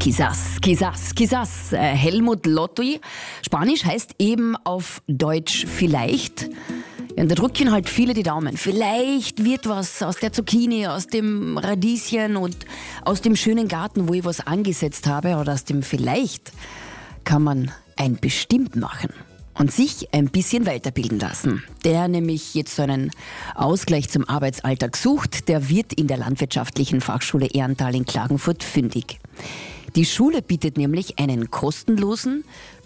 Quizás. Helmut Lotti. Spanisch heißt eben auf Deutsch vielleicht. Ja, und da drücken halt viele die Daumen. Vielleicht wird was aus der Zucchini, aus dem Radieschen und aus dem schönen Garten, wo ich was angesetzt habe, oder aus dem vielleicht kann man ein bestimmt machen und sich ein bisschen weiterbilden lassen. Der nämlich jetzt so einen Ausgleich zum Arbeitsalltag sucht, der wird in der Landwirtschaftlichen Fachschule Ehrental in Klagenfurt fündig. Die Schule bietet nämlich einen kostenlosen,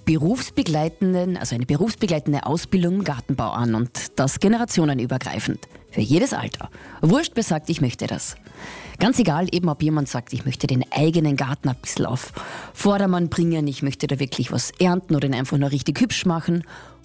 eine berufsbegleitende Ausbildung im Gartenbau an, und das generationenübergreifend. Für jedes Alter. Wurscht, wer sagt, ich möchte das. Ganz egal, eben ob jemand sagt, ich möchte den eigenen Garten ein bisschen auf Vordermann bringen, ich möchte da wirklich was ernten oder ihn einfach nur richtig hübsch machen.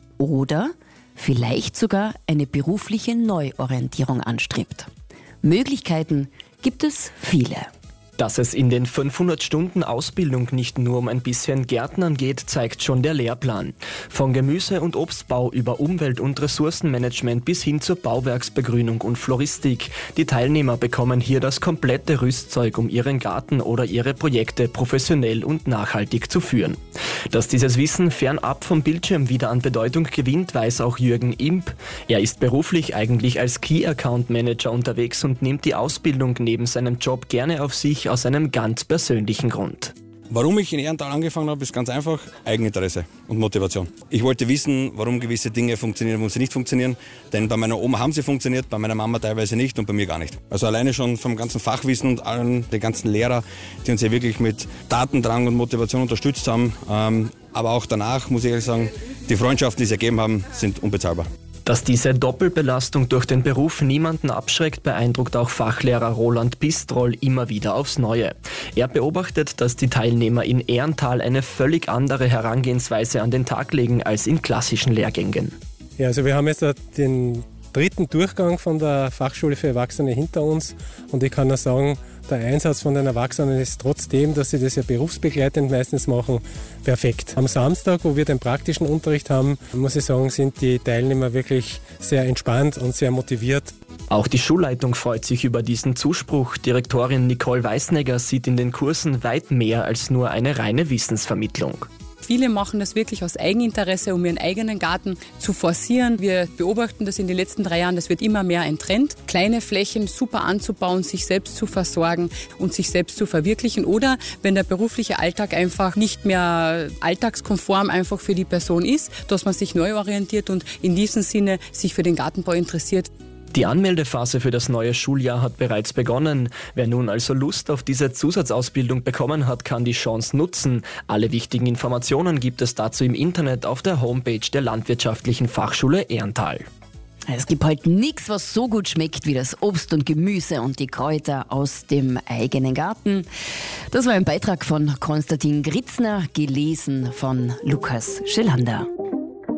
Oder vielleicht sogar eine berufliche Neuorientierung anstrebt. Möglichkeiten gibt es viele. Dass es in den 500 Stunden Ausbildung nicht nur um ein bisschen Gärtnern geht, zeigt schon der Lehrplan. Von Gemüse- und Obstbau über Umwelt- und Ressourcenmanagement bis hin zur Bauwerksbegrünung und Floristik. Die Teilnehmer bekommen hier das komplette Rüstzeug, um ihren Garten oder ihre Projekte professionell und nachhaltig zu führen. Dass dieses Wissen fernab vom Bildschirm wieder an Bedeutung gewinnt, weiß auch Jürgen Imp. Er ist beruflich eigentlich als Key Account Manager unterwegs und nimmt die Ausbildung neben seinem Job gerne auf sich aus einem ganz persönlichen Grund. Warum ich in Ehrental angefangen habe, ist ganz einfach: Eigeninteresse und Motivation. Ich wollte wissen, warum gewisse Dinge funktionieren, warum sie nicht funktionieren. Denn bei meiner Oma haben sie funktioniert, bei meiner Mama teilweise nicht und bei mir gar nicht. Also alleine schon vom ganzen Fachwissen und allen, den ganzen Lehrer, die uns ja wirklich mit Tatendrang und Motivation unterstützt haben. Aber auch danach, muss ich ehrlich sagen, die Freundschaften, die sie ergeben haben, sind unbezahlbar. Dass diese Doppelbelastung durch den Beruf niemanden abschreckt, beeindruckt auch Fachlehrer Roland Bistroll immer wieder aufs Neue. Er beobachtet, dass die Teilnehmer in Ehrental eine völlig andere Herangehensweise an den Tag legen als in klassischen Lehrgängen. Ja, also wir haben jetzt den dritten Durchgang von der Fachschule für Erwachsene hinter uns, und ich kann nur sagen, der Einsatz von den Erwachsenen ist trotzdem, dass sie das ja berufsbegleitend meistens machen, perfekt. Am Samstag, wo wir den praktischen Unterricht haben, muss ich sagen, sind die Teilnehmer wirklich sehr entspannt und sehr motiviert. Auch die Schulleitung freut sich über diesen Zuspruch. Direktorin Nicole Weißnegger sieht in den Kursen weit mehr als nur eine reine Wissensvermittlung. Viele machen das wirklich aus Eigeninteresse, um ihren eigenen Garten zu forcieren. Wir beobachten das in den letzten 3 Jahren, das wird immer mehr ein Trend. Kleine Flächen super anzubauen, sich selbst zu versorgen und sich selbst zu verwirklichen. Oder wenn der berufliche Alltag einfach nicht mehr alltagskonform einfach für die Person ist, dass man sich neu orientiert und in diesem Sinne sich für den Gartenbau interessiert. Die Anmeldephase für das neue Schuljahr hat bereits begonnen. Wer nun also Lust auf diese Zusatzausbildung bekommen hat, kann die Chance nutzen. Alle wichtigen Informationen gibt es dazu im Internet auf der Homepage der Landwirtschaftlichen Fachschule Ehrental. Es gibt halt nichts, was so gut schmeckt wie das Obst und Gemüse und die Kräuter aus dem eigenen Garten. Das war ein Beitrag von Konstantin Gritzner, gelesen von Lukas Schelander.